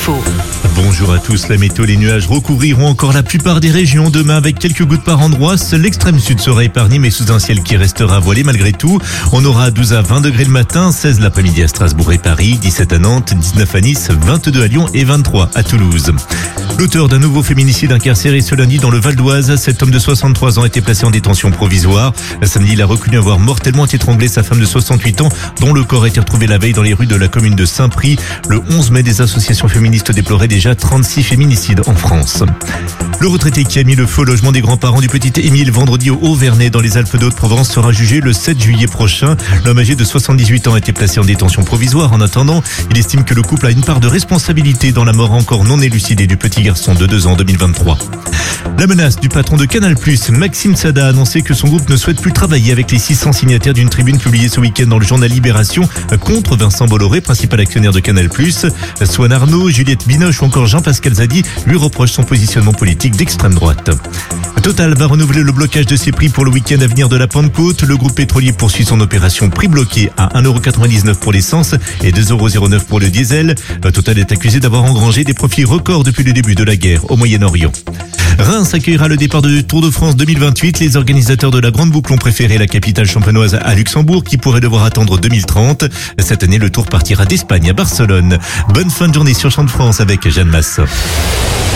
l'info. Bonjour à tous, la météo, les nuages recouvriront encore la plupart des régions demain avec quelques gouttes par endroit. Seul l'extrême sud sera épargné mais sous un ciel qui restera voilé malgré tout. On aura 12 à 20 degrés le matin, 16 l'après-midi à Strasbourg et Paris, 17 à Nantes, 19 à Nice, 22 à Lyon et 23 à Toulouse. L'auteur d'un nouveau féminicide incarcéré ce lundi dans le Val d'Oise, cet homme de 63 ans était placé en détention provisoire. Samedi, il a reconnu avoir mortellement étranglé sa femme de 68 ans dont le corps a été retrouvé la veille dans les rues de la commune de Saint-Prix. Le 11 mai, des associations féministes déploraient déjà 36 féminicides en France. Le retraité qui a mis le feu au logement des grands-parents du petit Émile vendredi au Haut-Vernay dans les Alpes de Haute-Provence sera jugé le 7 juillet prochain. L'homme âgé de 78 ans a été placé en détention provisoire. En attendant, il estime que le couple a une part de responsabilité dans la mort encore non élucidée du petit garçon de 2 ans en 2023. La menace du patron de Canal+, Maxime Sada, a annoncé que son groupe ne souhaite plus travailler avec les 600 signataires d'une tribune publiée ce week-end dans le journal Libération contre Vincent Bolloré, principal actionnaire de Canal+. Swan Arnaud, Juliette Binoche ou encore Jean-Pascal Zadi lui reprochent son positionnement politique d'extrême droite. Total va renouveler le blocage de ses prix pour le week-end à venir de la Pentecôte. Le groupe pétrolier poursuit son opération prix bloqué à 1,99€ pour l'essence et 2,09€ pour le diesel. Total est accusé d'avoir engrangé des profits records depuis le début de la guerre au Moyen-Orient. Reims accueillera le départ du Tour de France 2028. Les organisateurs de la Grande Boucle ont préféré la capitale champenoise à Luxembourg qui pourrait devoir attendre 2030. Cette année, le Tour partira d'Espagne à Barcelone. Bonne fin de journée sur Champ de France avec Jeanne Masse.